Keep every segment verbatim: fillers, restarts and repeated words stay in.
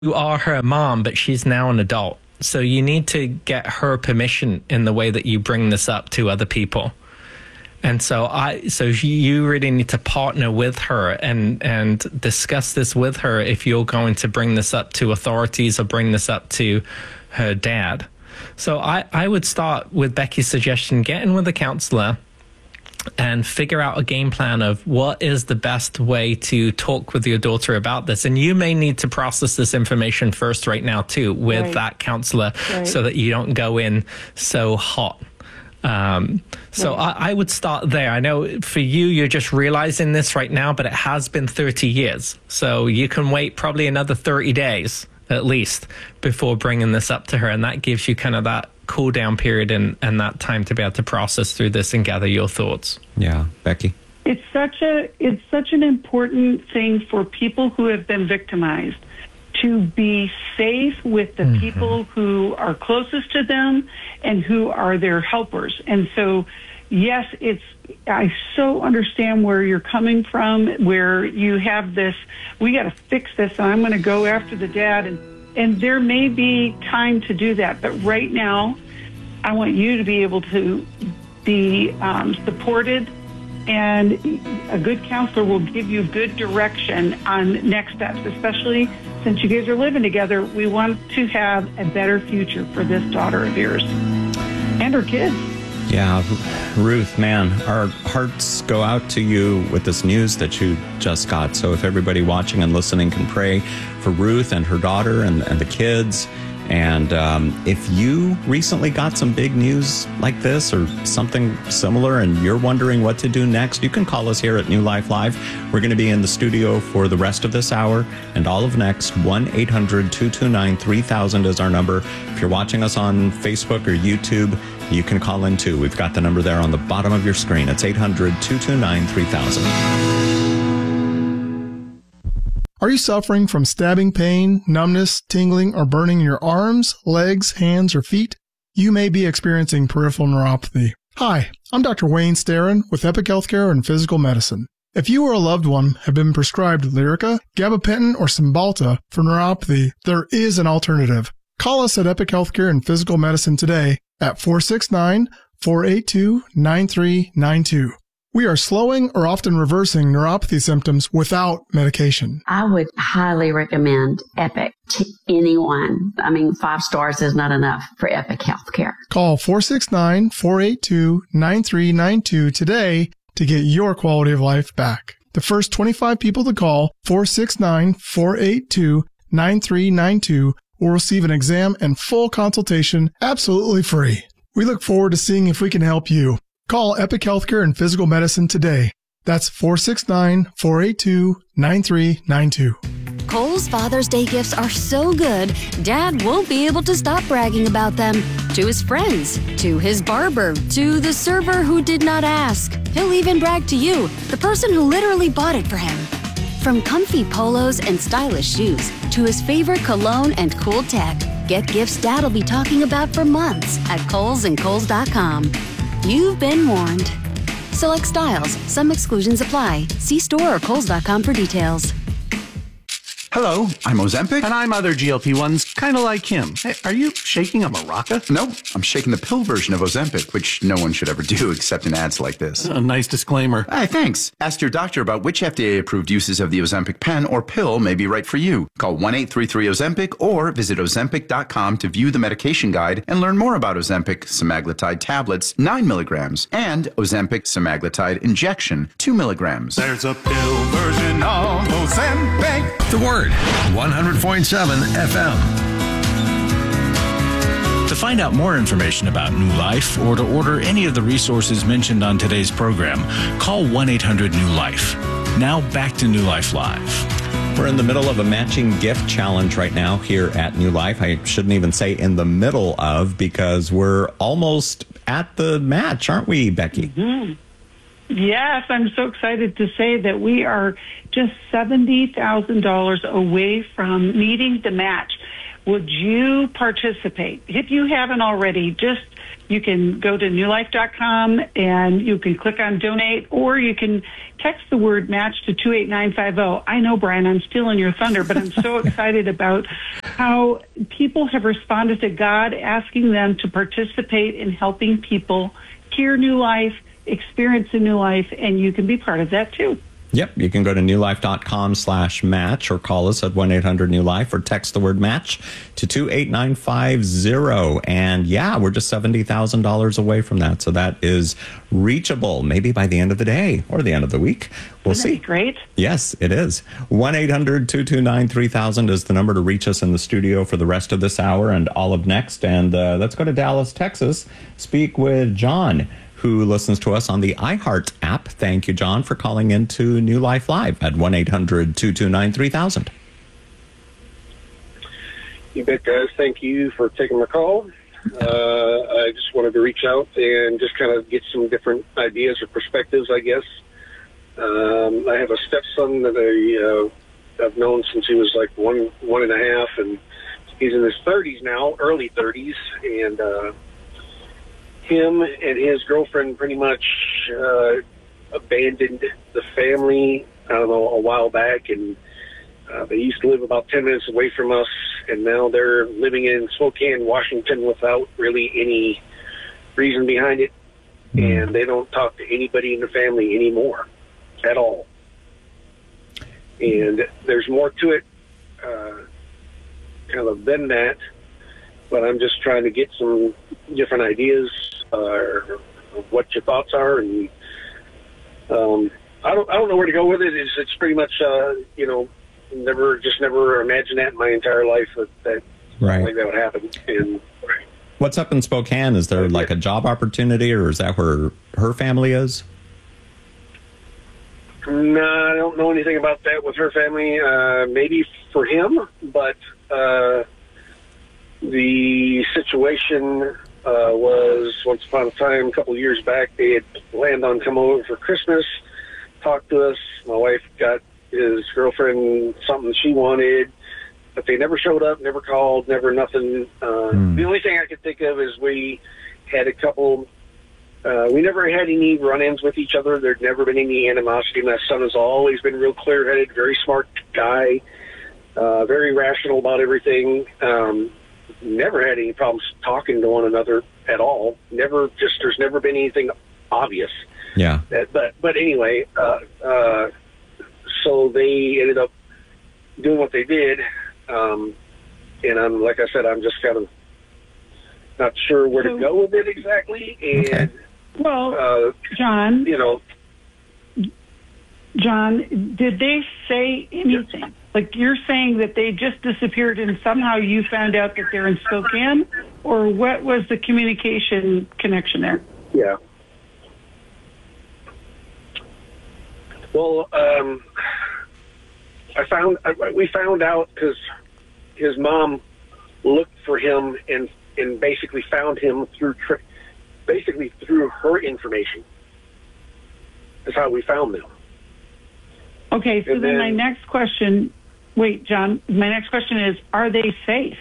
You are her mom, but she's now an adult. So you need to get her permission in the way that you bring this up to other people. And so I, so you really need to partner with her and, and discuss this with her if you're going to bring this up to authorities or bring this up to her dad. So I, I would start with Becky's suggestion, get in with a counselor and figure out a game plan of what is the best way to talk with your daughter about this. And you may need to process this information first right now, too, with right. that counselor right. so that you don't go in so hot. Um, so right. I, I would start there. I know for you, you're just realizing this right now, but it has been thirty years. So you can wait probably another thirty days at least before bringing this up to her. And that gives you kind of that cool down period and, and that time to be able to process through this and gather your thoughts. Yeah. Becky? It's such a, it's such an important thing for people who have been victimized to be safe with the mm-hmm. people who are closest to them and who are their helpers. And so, yes, it's, I so understand where you're coming from, where you have this, we got to fix this, and I'm going to go after the dad. And, and there may be time to do that. But right now, I want you to be able to be um, supported, and a good counselor will give you good direction on next steps, especially since you guys are living together. We want to have a better future for this daughter of yours and her kids. Yeah, Ruth, man, our hearts go out to you with this news that you just got. So if everybody watching and listening can pray for Ruth and her daughter and, and the kids. And um, if you recently got some big news like this or something similar and you're wondering what to do next, you can call us here at New Life Live. We're going to be in the studio for the rest of this hour and all of next. one eight hundred two two nine three thousand is our number. If you're watching us on Facebook or YouTube, you can call in too. We've got the number there on the bottom of your screen. It's eight hundred two two nine three thousand. Are you suffering from stabbing pain, numbness, tingling, or burning in your arms, legs, hands, or feet? You may be experiencing peripheral neuropathy. Hi, I'm Doctor Wayne Starrin with Epic Healthcare and Physical Medicine. If you or a loved one have been prescribed Lyrica, gabapentin, or Cymbalta for neuropathy, there is an alternative. Call us at Epic Healthcare and Physical Medicine today at four six nine, four eight two, nine three nine two. We are slowing or often reversing neuropathy symptoms without medication. I would highly recommend Epic to anyone. I mean, five stars is not enough for Epic Healthcare. Call four six nine, four eight two, nine three nine two today to get your quality of life back. The first twenty-five people to call four six nine, four eight two, nine three nine two will receive an exam and full consultation absolutely free. We look forward to seeing if we can help you. Call Epic Healthcare and Physical Medicine today. That's four six nine, four eight two, nine three nine two. Kohl's Father's Day gifts are so good, Dad won't be able to stop bragging about them. To his friends, to his barber, to the server who did not ask. He'll even brag to you, the person who literally bought it for him. From comfy polos and stylish shoes, to his favorite cologne and cool tech, get gifts Dad'll be talking about for months at Kohl's and Kohl's dot com. You've been warned. Select styles. Some exclusions apply. See store or Kohl's dot com for details. Hello, I'm Ozempic. And I'm other G L P ones, kind of like him. Hey, are you shaking a maraca? Nope, I'm shaking the pill version of Ozempic, which no one should ever do except in ads like this. A nice disclaimer. Hey, thanks. Ask your doctor about which F D A-approved uses of the Ozempic pen or pill may be right for you. Call one eight three three Ozempic or visit Ozempic dot com to view the medication guide and learn more about Ozempic semaglutide tablets, nine milligrams, and Ozempic semaglutide injection, two milligrams. There's a pill version of Ozempic. The Word, one hundred point seven F M. To find out more information about New Life or to order any of the resources mentioned on today's program, call one eight hundred new life. Now back to New Life Live. We're in the middle of a matching gift challenge right now here at New Life. I shouldn't even say in the middle of, because we're almost at the match, aren't we, Becky? Mm-hmm. Yes, I'm so excited to say that we are just seventy thousand dollars away from meeting the match. would you participate? If you haven't already, just you can go to new life dot com and you can click on donate, or you can text the word match to two eight nine five zero. I know, Brian, I'm stealing your thunder, but I'm so excited about how people have responded to God asking them to participate in helping people hear New Life, experience a new life, and you can be part of that too. Yep, you can go to new life dot com slash match or call us at one eight hundred new life or text the word match to two eight nine five zero. And yeah, we're just seventy thousand dollars away from that. So that is reachable maybe by the end of the day or the end of the week. We'll Isn't see. that great? Yes, it is. one eight hundred two two nine three thousand is the number to reach us in the studio for the rest of this hour and all of next. And uh, let's go to Dallas, Texas, speak with John, who listens to us on the iHeart app. Thank you, John, for calling into New Life Live at one eight hundred two two nine three thousand. You bet, guys. Thank you for taking my call. Uh, I just wanted to reach out and just kind of get some different ideas or perspectives, I guess. Um, I have a stepson that I, uh, I've known since he was like one, one and a half, and he's in his thirties now, early thirties, and uh, him and his girlfriend pretty much uh, abandoned the family, I don't know, a while back, and uh, they used to live about ten minutes away from us, and now they're living in Spokane, Washington, without really any reason behind it, mm. and they don't talk to anybody in the family anymore at all. And there's more to it uh, kind of than that, but I'm just trying to get some different ideas uh, of what your thoughts are, and um, I don't I don't know where to go with it. It's, it's pretty much uh, you know never just never imagined that in my entire life that that right. like that would happen. And what's up in Spokane? Is there like a job opportunity, or is that where her family is? No, I don't know anything about that with her family. Uh, maybe for him, but uh, the situation uh, was once upon a time, a couple of years back, they had planned on coming over for Christmas, talked to us. My wife got his girlfriend something she wanted, but they never showed up, never called, never nothing. Uh, mm. The only thing I could think of is we had a couple... Uh, we never had any run-ins with each other. There'd never been any animosity. My son has always been real clear-headed, very smart guy, uh, very rational about everything. Um, never had any problems talking to one another at all. Never, just there's never been anything obvious. Yeah. That, but but anyway, uh, uh, so they ended up doing what they did, um, and I'm like I said, I'm just kind of not sure where to go with it exactly, and. Okay. Well, uh, John, you know, John, did they say anything? Yes. Like you're saying that they just disappeared and somehow you found out that they're in Spokane, or what was the communication connection there? Yeah. Well, um, I found I, we found out because his mom looked for him and and basically found him through. Tri- Basically, through her information, is how we found them. Okay, so then, then my next question, wait, John, my next question is, are they safe?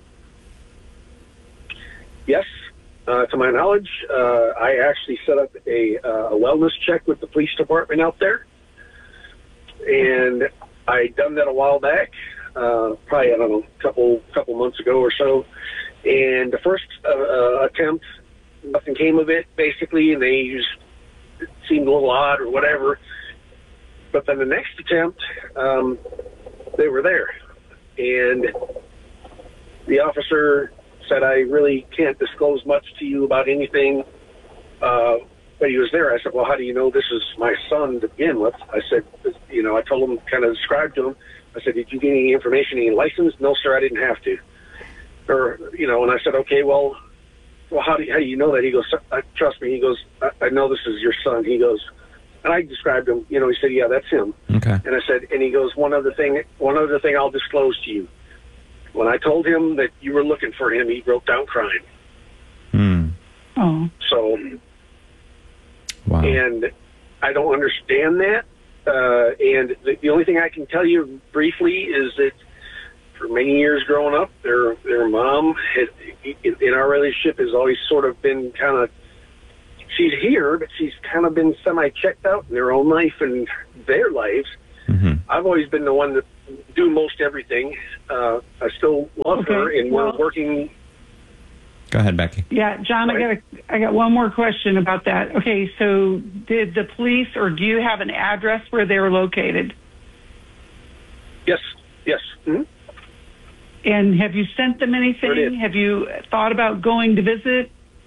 Yes, uh, to my knowledge. Uh, I actually set up a, uh, a wellness check with the police department out there, and I done that a while back, uh, probably, I don't know, a couple, couple months ago or so, and the first uh, uh, attempt, nothing came of it, basically, and they just it seemed a little odd or whatever. But then the next attempt, um, they were there. And the officer said, I really can't disclose much to you about anything, uh, but he was there. I said, well, how do you know this is my son to begin with? I said, you know, I told him, kind of described to him, I said, did you get any information, any license? No, sir, I didn't have to. Or, you know, and I said, okay, well, well, how do you, how do you know that? He goes, trust me. He goes, I, I know this is your son. He goes, and I described him. You know, he said, yeah, that's him. Okay. And I said, and he goes, one other thing, one other thing I'll disclose to you. When I told him that you were looking for him, he broke down crying. Hmm. Oh. So. Wow. And I don't understand that. Uh, and the, the only thing I can tell you briefly is that for many years growing up. Their their mom had, in our relationship has always sort of been kind of, she's here, but she's kind of been semi-checked out in their own life and their lives. Mm-hmm. I've always been the one that do most everything. Uh, I still love okay, her, and well, we're working. Go ahead, Becky. Yeah, John, I got a, I got one more question about that. Okay, so did the police, or do you have an address where they were located? Yes, yes. Mm-hmm. And have you sent them anything? Have you thought about going to visit?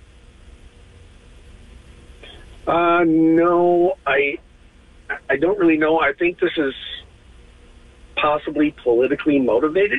Uh, no, I, I don't really know. I think this is possibly politically motivated.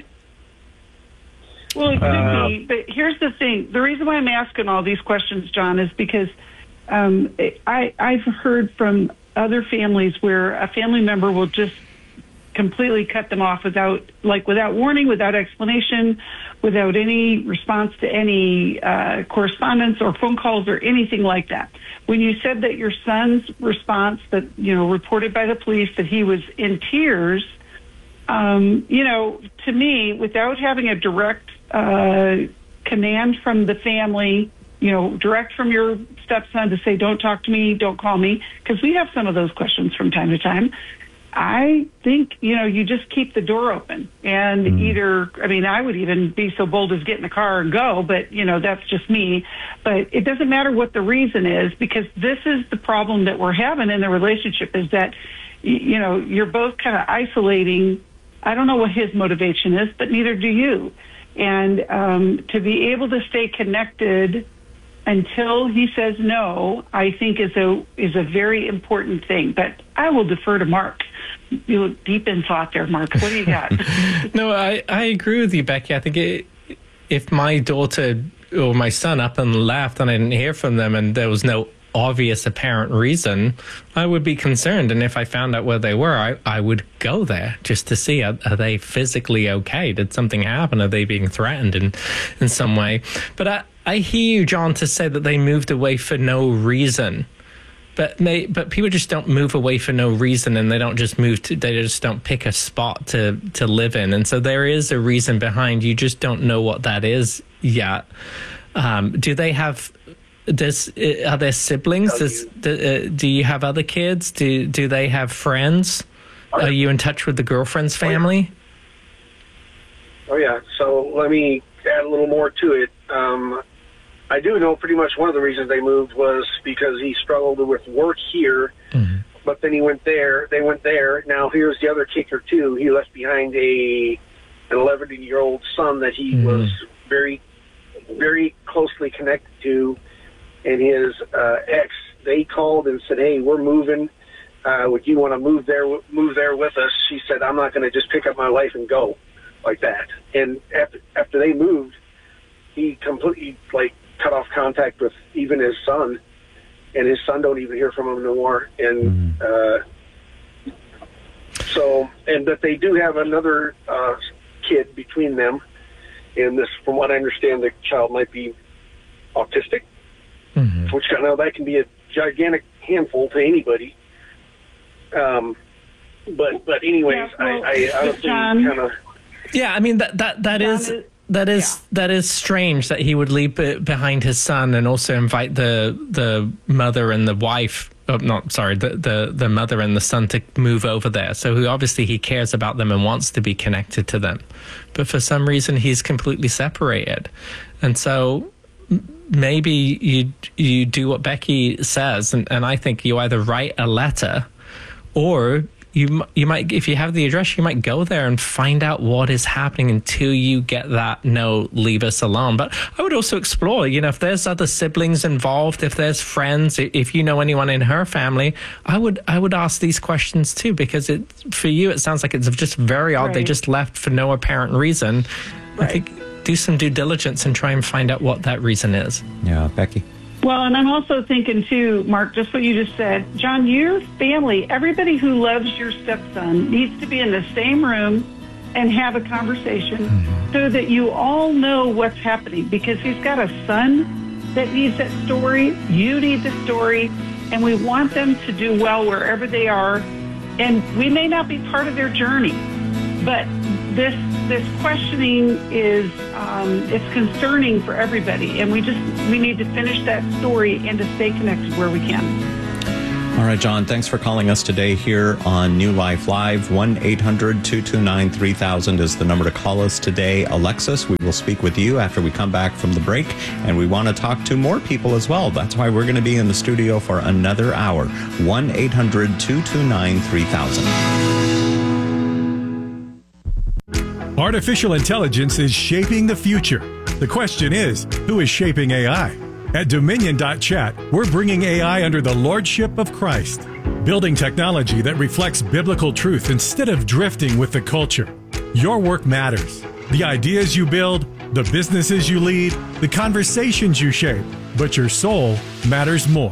Well, it could uh, be, but here's the thing. The reason why I'm asking all these questions, John, is because um, I, I've heard from other families where a family member will just completely cut them off without, like, without warning, without explanation, without any response to any uh, correspondence or phone calls or anything like that. When you said that your son's response, that, you know, reported by the police, that he was in tears, um, you know, to me, without having a direct uh, command from the family, you know, direct from your stepson to say, don't talk to me, don't call me, because we have some of those questions from time to time. I think, you know, you just keep the door open and mm. either, I mean, I would even be so bold as get in the car and go, but, you know, that's just me. But it doesn't matter what the reason is, because this is the problem that we're having in the relationship, is that, you know, you're both kind of isolating. I don't know what his motivation is, but neither do you. And um, to be able to stay connected until he says no, I think is a is a very important thing. But I will defer to Mark. You look deep in thought there, Mark. What do you got? No, I, I agree with you, Becky. I think it, if my daughter or my son up and left and I didn't hear from them and there was no obvious apparent reason, I would be concerned. And if I found out where they were, I, I would go there just to see, are, are they physically okay? Did something happen? Are they being threatened in, in some way? But I, I hear you, John, to say that they moved away for no reason. But they, but people just don't move away for no reason, and they don't just move to, they just don't pick a spot to, to live in. And so there is a reason behind, you just don't know what that is yet. Um, do they have, does, are there siblings? Does, do, uh, do you have other kids? Do, do they have friends? Are you in touch with the girlfriend's family? Oh, yeah. So let me add a little more to it. Um, I do know pretty much one of the reasons they moved was because he struggled with work here, mm-hmm. but then he went there. They went there. Now, here's the other kicker, too. He left behind a an eleven-year-old son that he mm-hmm. was very, very closely connected to, and his uh, ex, they called and said, hey, we're moving. Uh, would you want to move there, move there with us? She said, I'm not going to just pick up my life and go like that. And after, after they moved, he completely, like, cut off contact with even his son, and his son don't even hear from him no more. And uh, so, and that they do have another uh, kid between them. And this, from what I understand, the child might be autistic, mm-hmm. which I know that can be a gigantic handful to anybody. Um, but but anyways, yeah, well, I, I honestly kind of yeah. I mean that that that John is. is That is yeah. that is strange that he would leave behind his son and also invite the the mother and the wife. Oh, not sorry, the, the the mother and the son to move over there. So he, obviously he cares about them and wants to be connected to them, but for some reason he's completely separated. And so maybe you you do what Becky says, and, and I think you either write a letter, or You you might, if you have the address, you might go there and find out what is happening until you get that no, leave us alone. But I would also explore, you know, if there's other siblings involved, if there's friends, if you know anyone in her family, I would I would ask these questions too, because it for you it sounds like it's just very odd. Right. They just left for no apparent reason. Right. I think do some due diligence and try and find out what that reason is. Yeah, Becky. Well, and I'm also thinking, too, Mark, just what you just said. John, your family, everybody who loves your stepson needs to be in the same room and have a conversation mm-hmm. so that you all know what's happening, because he's got a son that needs that story. You need the story, and we want them to do well wherever they are. And we may not be part of their journey, but this this questioning is um, it's concerning for everybody, and we just we need to finish that story and to stay connected where we can. All right, John, thanks for calling us today here on New Life Live. one eight hundred two two nine three thousand is the number to call us today. Alexis, we will speak with you after we come back from the break, and we want to talk to more people as well. That's why we're going to be in the studio for another hour. one eight hundred two two nine three thousand. Artificial intelligence is shaping the future. The question is, who is shaping A I? At Dominion dot chat, we're bringing A I under the lordship of Christ, building technology that reflects biblical truth instead of drifting with the culture. Your work matters. The ideas you build, the businesses you lead, the conversations you shape, but your soul matters more.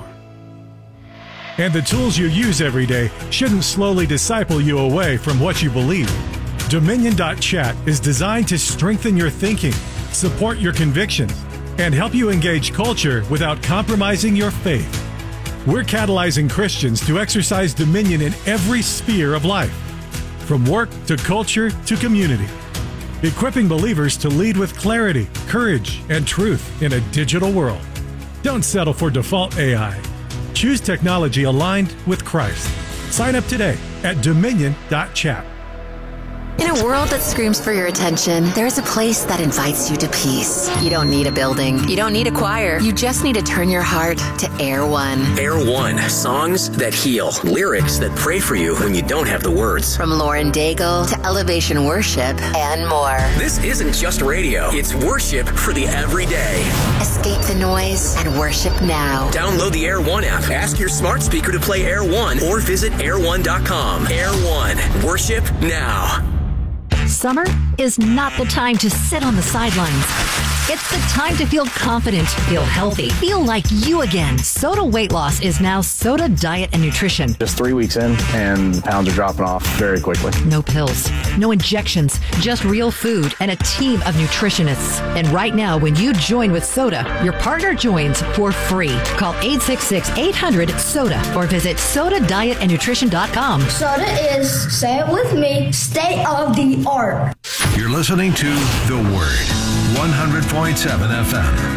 And the tools you use every day shouldn't slowly disciple you away from what you believe. Dominion dot chat is designed to strengthen your thinking, support your convictions, and help you engage culture without compromising your faith. We're catalyzing Christians to exercise dominion in every sphere of life, from work to culture to community, equipping believers to lead with clarity, courage, and truth in a digital world. Don't settle for default A I. Choose technology aligned with Christ. Sign up today at Dominion dot chat. In a world that screams for your attention, there's a place that invites you to peace. You don't need a building. You don't need a choir. You just need to turn your heart to Air One. Air One. Songs that heal. Lyrics that pray for you when you don't have the words. From Lauren Daigle to Elevation Worship and more. This isn't just radio. It's worship for the everyday. Escape the noise and worship now. Download the Air One app. Ask your smart speaker to play Air One or visit air one dot com. Air One. Worship now. Summer is not the time to sit on the sidelines. It's the time to feel confident, feel healthy, feel like you again. Soda Weight Loss is now Soda Diet and Nutrition. Just three weeks in, and the pounds are dropping off very quickly. No pills, no injections, just real food and a team of nutritionists. And right now, when you join with Soda, your partner joins for free. Call eight six six, eight hundred, SODA or visit soda diet and nutrition dot com. Soda is, say it with me, state of the art. You're listening to The Word, one hundred point seven F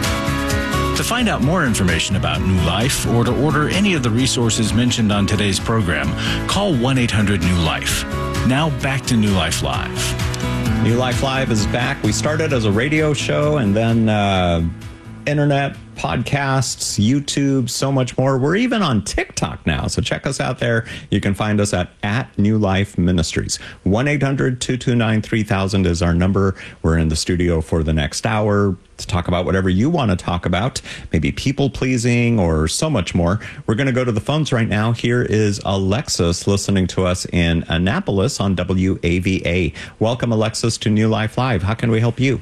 M. To find out more information about New Life or to order any of the resources mentioned on today's program, call one eight hundred new life. Now back to New Life Live. New Life Live is back. We started as a radio show and then uh, internet, podcasts, YouTube, so much more. We're even on TikTok now, so check us out there. You can find us at, at New Life Ministries. one eight hundred two two nine three thousand is our number. We're in the studio for the next hour to talk about whatever you want to talk about, maybe people-pleasing or so much more. We're going to go to the phones right now. Here is Alexis listening to us in Annapolis on W A V A. Welcome, Alexis, to New Life Live. How can we help you?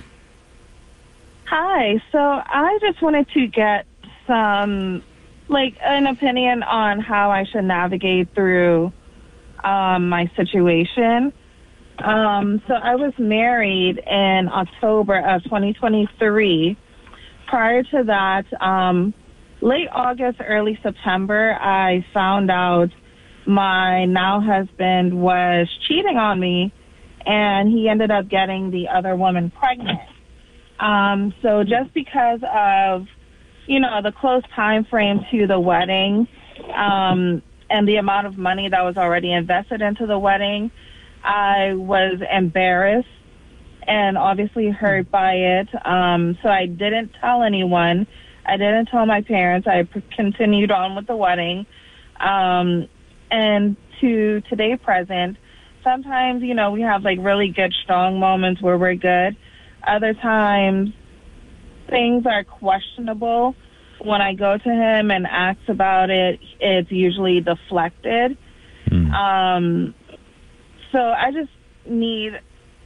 Hi, so I just wanted to get some, like, an opinion on how I should navigate through um, my situation. Um, so I was married in October of twenty twenty-three. Prior to that, um, late August, early September, I found out my now husband was cheating on me, and he ended up getting the other woman pregnant. Um, so just because of, you know, the close time frame to the wedding, um, and the amount of money that was already invested into the wedding, I was embarrassed and obviously hurt by it. Um, so I didn't tell anyone. I didn't tell my parents. I p- continued on with the wedding. Um, and to today present, sometimes, you know, we have like really good, strong moments where we're good. Other times, things are questionable. When I go to him and ask about it, it's usually deflected. Mm. Um, so I just need,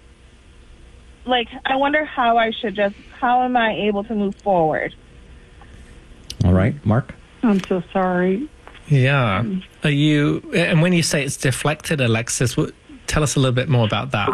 like, I wonder how I should just, how am I able to move forward? All right, Mark? I'm so sorry. Yeah. Are you, and when you say it's deflected, Alexis, what, tell us a little bit more about that.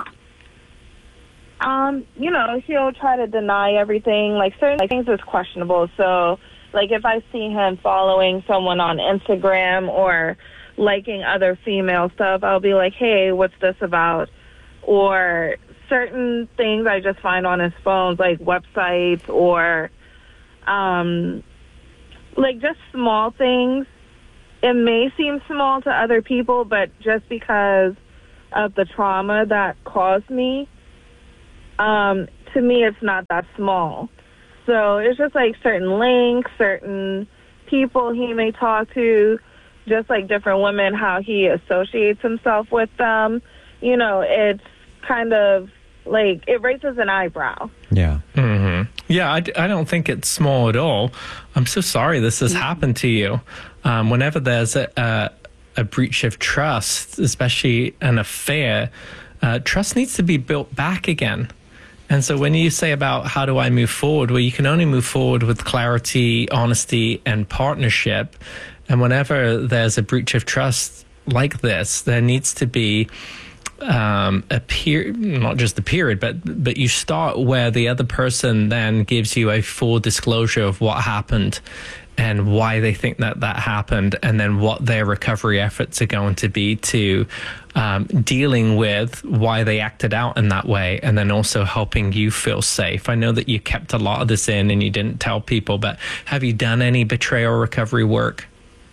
Um, you know, he'll try to deny everything. Like, certain things is questionable. So, like, if I see him following someone on Instagram or liking other female stuff, I'll be like, hey, what's this about? Or certain things I just find on his phone, like websites or um, like just small things. It may seem small to other people, but just because of the trauma that caused me, um, to me it's not that small. So it's just like certain links, certain people he may talk to, just like different women, how he associates himself with them. You know, it's kind of like, it raises an eyebrow. Yeah. Mm-hmm. Yeah, I, I don't think it's small at all. I'm so sorry this has happened to you. Um, whenever there's a, a, a breach of trust, especially an affair, uh, trust needs to be built back again. And so when you say about how do I move forward, well, you can only move forward with clarity, honesty, and partnership. And whenever there's a breach of trust like this, there needs to be um, a period, not just the period, but but you start where the other person then gives you a full disclosure of what happened and why they think that that happened, and then what their recovery efforts are going to be to um, dealing with why they acted out in that way, and then also helping you feel safe. I know that you kept a lot of this in and you didn't tell people, but have you done any betrayal recovery work?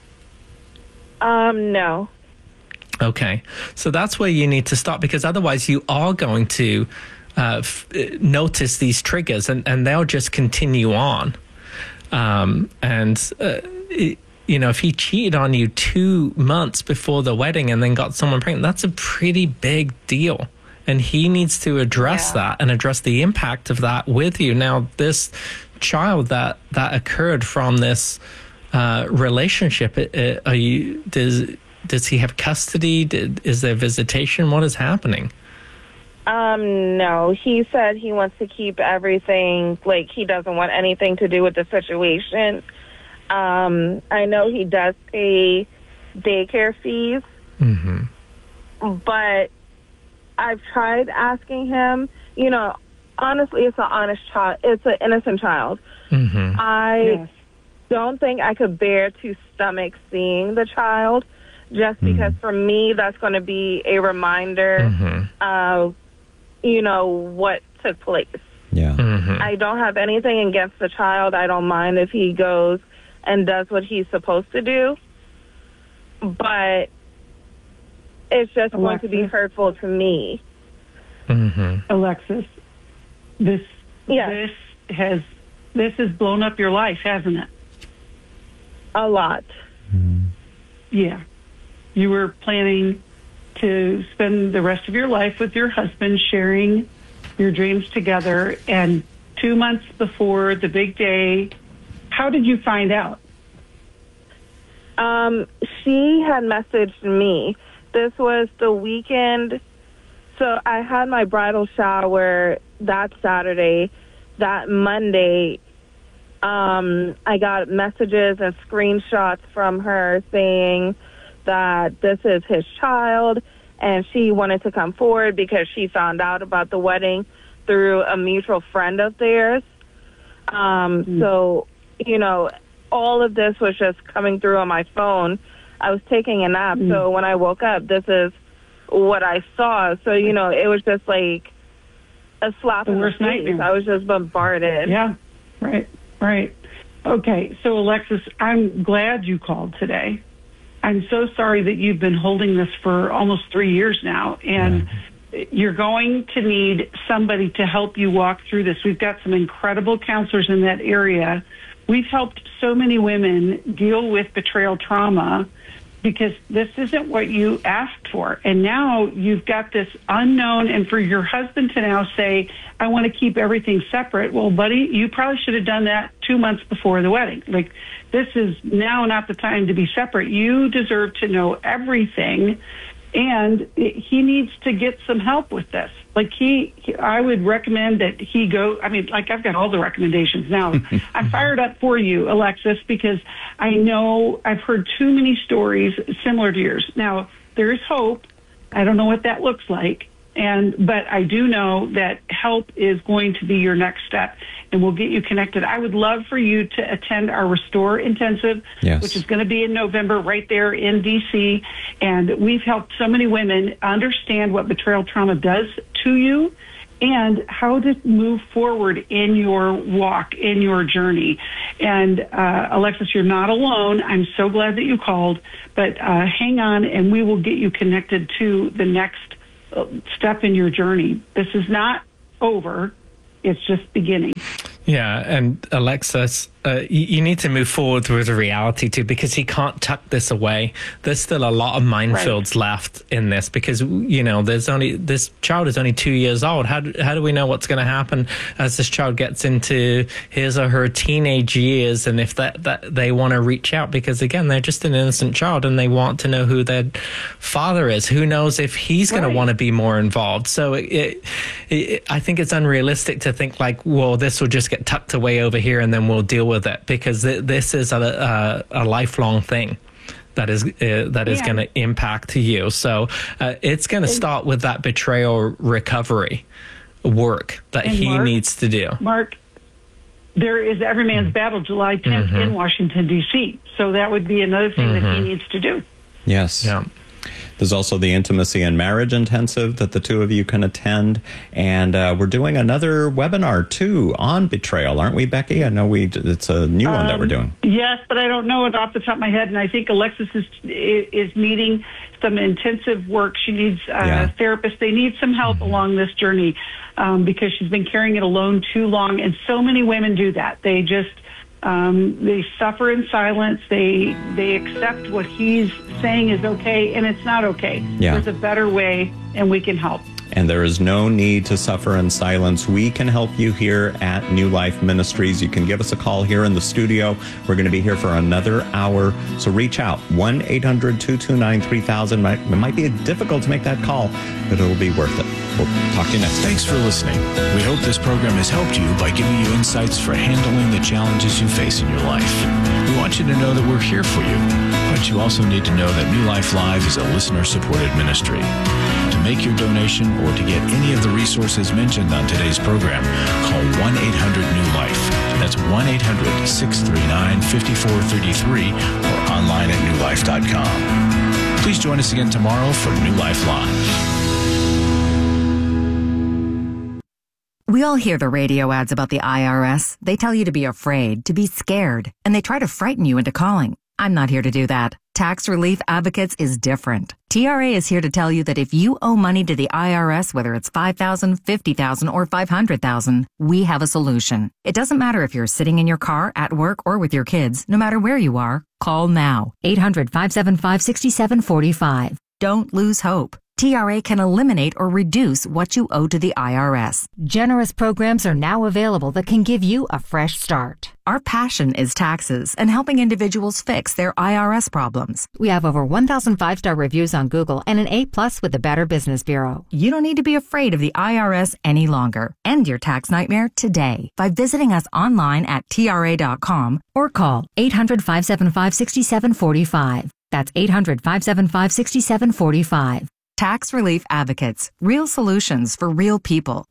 Um, no. Okay. So that's where you need to start, because otherwise you are going to uh, f- notice these triggers and, and they'll just continue on. Um, and, uh, it, you know, if he cheated on you two months before the wedding and then got someone pregnant, that's a pretty big deal. And he needs to address yeah. that and address the impact of that with you. Now, this child that, that occurred from this uh, relationship, it, it, are you, does, does he have custody? Did, is there visitation? What is happening? Um, no, he said he wants to keep everything, like he doesn't want anything to do with the situation. Um, I know he does pay daycare fees, mm-hmm. but I've tried asking him, you know, honestly, it's an honest child. It's an innocent child. Mm-hmm. I Yes. don't think I could bear to stomach seeing the child, just Mm-hmm. because for me, that's going to be a reminder Mm-hmm. of, you know, what took place. Yeah. Mm-hmm. I don't have anything against the child. I don't mind if he goes and does what he's supposed to do. But it's just going to be Alexis? hurtful to me. Mm-hmm. Alexis, this Yes. this has this has blown up your life, hasn't it? A lot. Yeah. You were planning to spend the rest of your life with your husband, sharing your dreams together, and two months before the big day, how did you find out? Um, she had messaged me. This was the weekend. So I had my bridal shower that Saturday. That Monday, um, I got messages and screenshots from her saying that this is his child, and she wanted to come forward because she found out about the wedding through a mutual friend of theirs. Um, mm. So, you know, all of this was just coming through on my phone. I was taking a nap, mm. so when I woke up, this is what I saw. So, you know, it was just like a slap the in worst the face. nightmare. I was just bombarded. Yeah, right, right. Okay, so Alexis, I'm glad you called today. I'm so sorry that you've been holding this for almost three years now, and yeah. you're going to need somebody to help you walk through this. We've got some incredible counselors in that area. We've helped so many women deal with betrayal trauma because this isn't what you asked for. And now you've got this unknown, and for your husband to now say, I want to keep everything separate. Well, buddy, you probably should have done that two months before the wedding. Like, this is now not the time to be separate. You deserve to know everything, and he needs to get some help with this. Like, he, he I would recommend that he go, I mean, like, I've got all the recommendations now. I'm fired up for you, Alexis, because I know I've heard too many stories similar to yours. Now, there is hope. I don't know what that looks like. And, but I do know that help is going to be your next step, and we'll get you connected. I would love for you to attend our Restore Intensive, yes. which is going to be in November right there in D C. And we've helped so many women understand what betrayal trauma does to you and how to move forward in your walk, in your journey. And uh, Alexis, you're not alone. I'm so glad that you called, but uh, hang on, and we will get you connected to the next step in your journey. This is not over. It's just beginning. Yeah, and Alexis, uh, you, you need to move forward with the reality too, because he can't tuck this away. There's still a lot of minefields right. left in this, because you know there's only this child is only two years old. How do, how do we know what's going to happen as this child gets into his or her teenage years, and if that, that they want to reach out, because again they're just an innocent child and they want to know who their father is. Who knows if he's right. going to want to be more involved? So it, it, it, I think it's unrealistic to think like, well, this will just get tucked away over here and then we'll deal with it, because th- this is a, a, a lifelong thing that is uh, that is yeah. going to impact you. So uh, it's going to start with that betrayal recovery work that and he Mark, needs to do. Mark, there is Every Man's mm-hmm. Battle July tenth mm-hmm. in Washington, D C, so that would be another thing mm-hmm. that he needs to do. Yes. Yeah. There's also the Intimacy and Marriage Intensive that the two of you can attend. And uh, we're doing another webinar, too, on betrayal. Aren't we, Becky? I know we. It's a new um, one that we're doing. Yes, but I don't know it off the top of my head. And I think Alexis is is needing some intensive work. She needs uh, yeah. therapists. They need some help mm-hmm. along this journey um, because she's been carrying it alone too long. And so many women do that. They just... Um, they suffer in silence. They they accept what he's saying is okay, and it's not okay. Yeah. There's a better way, and we can help. And there is no need to suffer in silence. We can help you here at New Life Ministries. You can give us a call here in the studio. We're going to be here for another hour. So reach out, one eight hundred two two nine three thousand. It might be difficult to make that call, but it'll be worth it. We'll talk to you next time. Thanks for listening. We hope this program has helped you by giving you insights for handling the challenges you face in your life. We want you to know that we're here for you, but you also need to know that New Life Live is a listener-supported ministry. To make your donation or to get any of the resources mentioned on today's program, call one eight hundred new life. That's one eight hundred six three nine five four three three or online at new life dot com. Please join us again tomorrow for New Life Live. We all hear the radio ads about the I R S. They tell you to be afraid, to be scared, and they try to frighten you into calling. I'm not here to do that. Tax Relief Advocates is different. T R A is here to tell you that if you owe money to the I R S, whether it's five thousand dollars, fifty thousand dollars, or five hundred thousand dollars, we have a solution. It doesn't matter if you're sitting in your car, at work, or with your kids. No matter where you are, call now. eight hundred, five seven five, six seven four five. Don't lose hope. T R A can eliminate or reduce what you owe to the I R S. Generous programs are now available that can give you a fresh start. Our passion is taxes and helping individuals fix their I R S problems. We have over one thousand five-star reviews on Google and an A plus with the Better Business Bureau. You don't need to be afraid of the I R S any longer. End your tax nightmare today by visiting us online at T R A dot com or call eight hundred, five seven five, six seven four five. That's eight hundred, five seven five, six seven four five. Tax Relief Advocates. Real solutions for real people.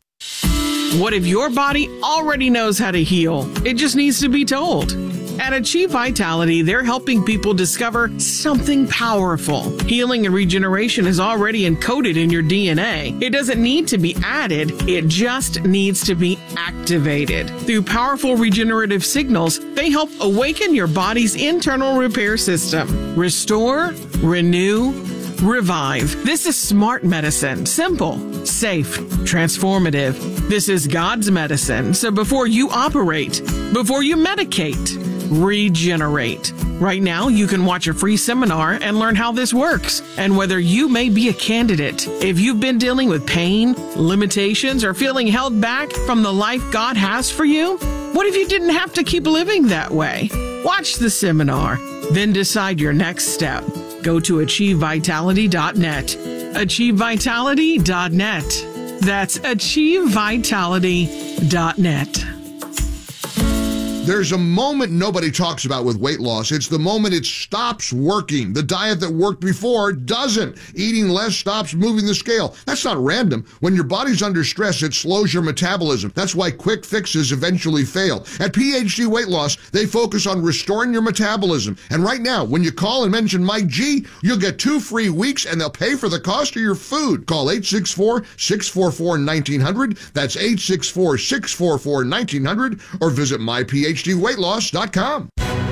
What if your body already knows how to heal? It just needs to be told. At Achieve Vitality, they're helping people discover something powerful. Healing and regeneration is already encoded in your D N A. It doesn't need to be added. It just needs to be activated. Through powerful regenerative signals, they help awaken your body's internal repair system. Restore, renew, revive. This is smart medicine. Simple, safe, transformative. This is God's medicine. So before you operate, before you medicate, regenerate. Right now, you can watch a free seminar and learn how this works and whether you may be a candidate. If you've been dealing with pain, limitations, or feeling held back from the life God has for you, what if you didn't have to keep living that way? Watch the seminar, then decide your next step. Go to achieve vitality dot net. achieve vitality dot net. That's achieve vitality dot net. There's a moment nobody talks about with weight loss. It's the moment it stops working. The diet that worked before doesn't. Eating less stops moving the scale. That's not random. When your body's under stress, it slows your metabolism. That's why quick fixes eventually fail. At P H D Weight Loss, they focus on restoring your metabolism. And right now, when you call and mention Mike G, you'll get two free weeks and they'll pay for the cost of your food. Call eight six four, six four four, one nine zero zero. That's eight six four, six four four, one nine zero zero or visit my P H D weight loss dot com.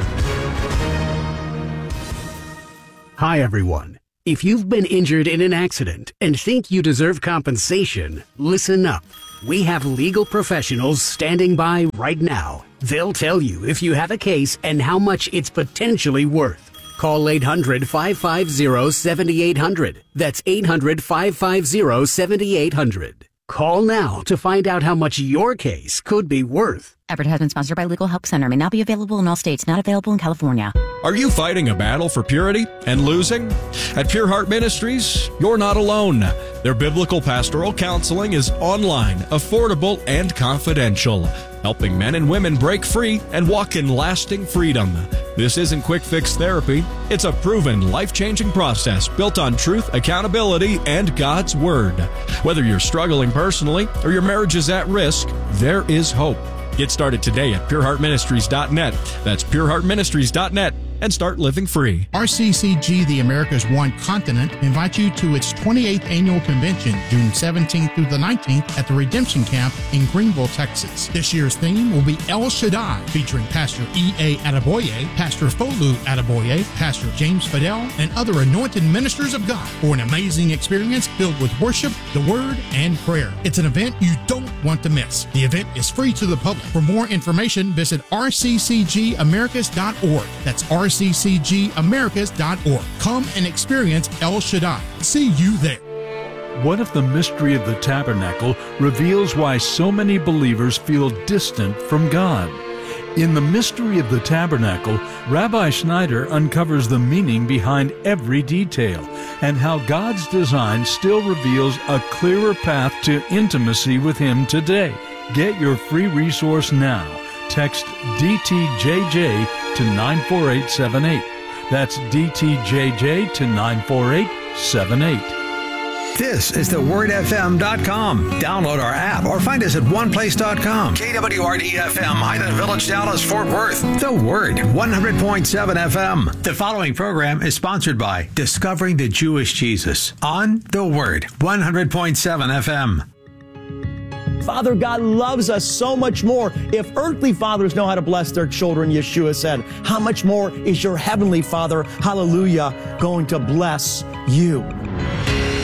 Hi, everyone. If you've been injured in an accident and think you deserve compensation, listen up. We have legal professionals standing by right now. They'll tell you if you have a case and how much it's potentially worth. Call eight hundred, five five zero, seven eight zero zero. That's eight hundred, five five zero, seven eight zero zero. Call now to find out how much your case could be worth. Advertisement sponsored by Legal Help Center. May not be available in all states. Not available in California. Are you fighting a battle for purity and losing? At Pure Heart Ministries, you're not alone. Their biblical pastoral counseling is online, affordable, and confidential, helping men and women break free and walk in lasting freedom. This isn't quick fix therapy. It's a proven, life-changing process built on truth, accountability, and God's Word. Whether you're struggling personally or your marriage is at risk, there is hope. Get started today at pure heart ministries dot net. That's pure heart ministries dot net. And start living free. R C C G, the America's One Continent, invites you to its twenty-eighth annual convention, June seventeenth through the nineteenth at the Redemption Camp in Greenville, Texas. This year's theme will be El Shaddai, featuring Pastor E A. Adeboye, Pastor Folu Adeboye, Pastor James Fidel, and other anointed ministers of God for an amazing experience filled with worship, the Word, and prayer. It's an event you don't want to miss. The event is free to the public. For more information, visit r c c g americas dot org. That's r c c g americas dot org. Come and experience El Shaddai. See you there. What if the mystery of the tabernacle reveals why so many believers feel distant from God? In The Mystery of the Tabernacle, Rabbi Schneider uncovers the meaning behind every detail and how God's design still reveals a clearer path to intimacy with Him today. Get your free resource now. Text D T J J to nine four eight seven eight. That's D T J J to nine four eight seven eight. This is the word f m dot com. Download our app or find us at one place dot com. K W R D F M, Highland Village, Dallas, Fort Worth. The Word, one hundred point seven F M. The following program is sponsored by Discovering the Jewish Jesus on The Word, one hundred point seven F M. Father God loves us so much more. If earthly fathers know how to bless their children, Yeshua said, how much more is your heavenly Father, hallelujah, going to bless you?